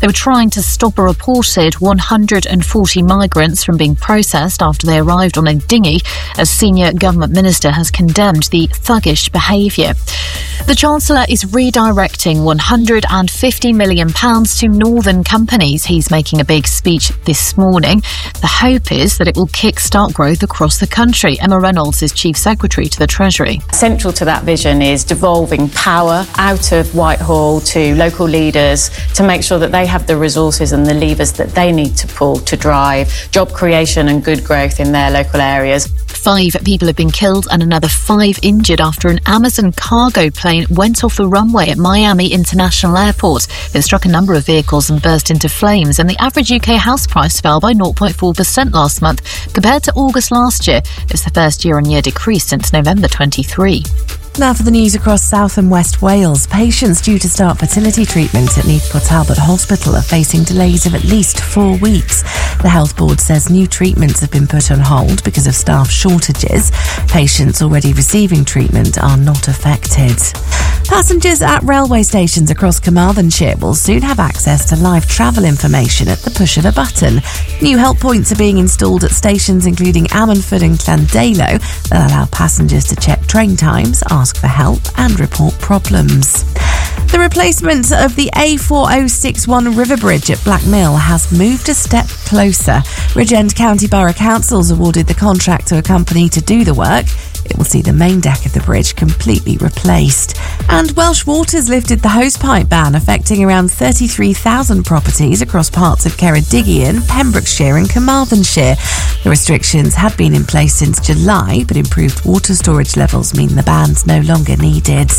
They were trying to stop a reported 140 migrants from being processed after they arrived on a dinghy. A senior government minister has condemned the thuggish behaviour. The Chancellor is redirecting £150 million to northern companies. He's making a big speech this morning. The hope is that it will kickstart growth across the country. Emma Reynolds is Chief Secretary to the Treasury. Central to that vision is devolving power out of Whitehall to local leaders to make sure that they have the resources and the levers that they need to pull to drive job creation and good growth in their local areas. 5 people have been killed and another 5 injured after an Amazon cargo plane went off the runway at Miami International Airport. It struck a number of vehicles and burst into flames, and the average UK house price fell by 0.4% last month compared to August last year. It's the first year-on-year decrease since November 23. Now for the news across South and West Wales. Patients due to start fertility treatment at Neath Port Talbot Hospital are facing delays of at least 4 weeks. The Health Board says new treatments have been put on hold because of staff shortages. Patients already receiving treatment are not affected. Passengers at railway stations across Carmarthenshire will soon have access to live travel information at the push of a button. New help points are being installed at stations including Ammanford and Llandalo that allow passengers to check train times, ask for help and report problems. The replacement of the A4061 River Bridge at Black Mill has moved a step closer. Bridgend County Borough Council's awarded the contract to a company to do the work. It will see the main deck of the bridge completely replaced. And Welsh Waters lifted the hosepipe ban affecting around 33,000 properties across parts of Ceredigion, Pembrokeshire and Carmarthenshire. The restrictions had been in place since July, but improved water storage levels mean the ban's no longer needed.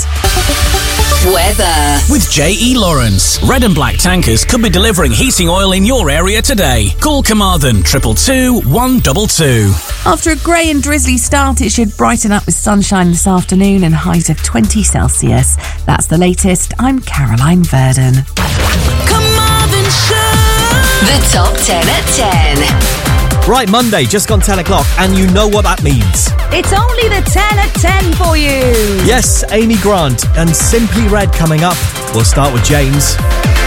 Weather. With J.E. Lawrence. Red and black tankers could be delivering heating oil in your area today. Call Carmarthen 222 122. After a grey and drizzly start, it should brighten up with sunshine this afternoon and highs of 20 Celsius. That's the latest. I'm Caroline Verdon. The top 10 at 10. Right, Monday, just gone 10 o'clock, and you know what that means. It's only the 10 at 10 for you. Yes, Amy Grant and Simply Red coming up. We'll start with James.